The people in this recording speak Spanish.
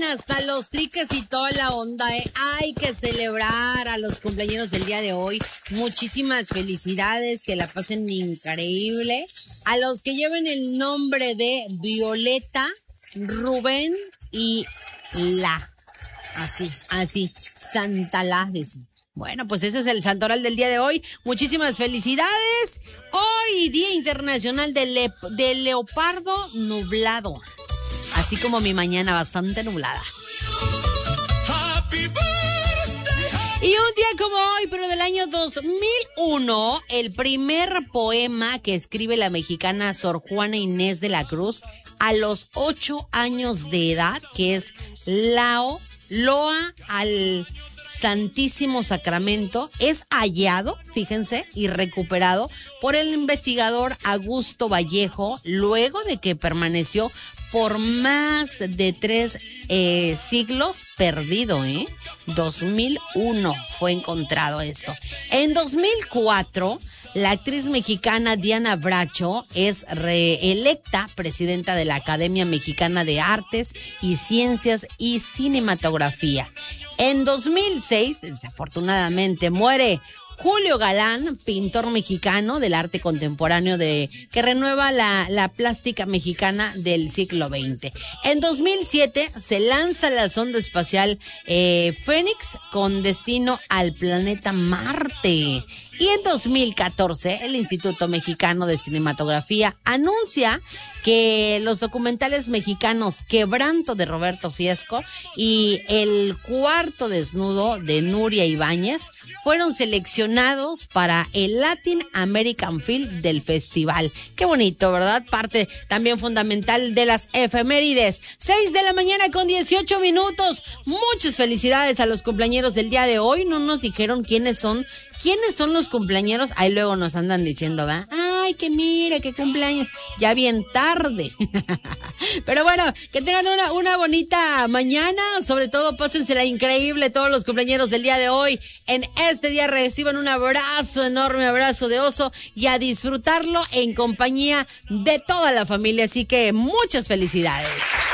hasta los pliques y toda la onda, ¿eh? Hay que celebrar a los cumpleaños del día de hoy. Muchísimas felicidades, que la pasen increíble. A los que lleven el nombre de Violeta, Rubén y La. Así, Santa La. Bueno, pues ese es el santoral del día de hoy. Muchísimas felicidades. Hoy, Día Internacional del Leopardo Nublado. Así como mi mañana bastante nublada. Y un día como hoy, pero del año 2001, el primer poema que escribe la mexicana Sor Juana Inés de la Cruz a los 8 años de edad, que es Loa al Santísimo Sacramento, es hallado, fíjense, y recuperado por el investigador Augusto Vallejo, luego de que permaneció por más de 3 siglos perdido, 2001 fue encontrado esto. En 2004, la actriz mexicana Diana Bracho es reelecta presidenta de la Academia Mexicana de Artes y Ciencias y Cinematografía. En 2006, desafortunadamente, muere Julio Galán, pintor mexicano del arte contemporáneo que renueva la plástica mexicana del siglo XX. En 2007 se lanza la sonda espacial Fénix con destino al planeta Marte. Y en 2014 el Instituto Mexicano de Cinematografía anuncia que los documentales mexicanos Quebranto de Roberto Fiesco y El Cuarto Desnudo de Nuria Ibáñez fueron seleccionados para el Latin American Film del festival. Qué bonito, ¿verdad? Parte también fundamental de las efemérides. 6 de la mañana con 18 minutos. Muchas felicidades a los cumpleañeros del día de hoy. No nos dijeron quiénes son los cumpleañeros. Ahí luego nos andan diciendo, ¿va? Ay, que mire, qué cumpleaños. Ya bien tarde. Pero bueno, que tengan una bonita mañana. Sobre todo, pásensela increíble todos los cumpleañeros del día de hoy. En este día reciban un abrazo, enorme abrazo de oso, y a disfrutarlo en compañía de toda la familia. Así que muchas felicidades.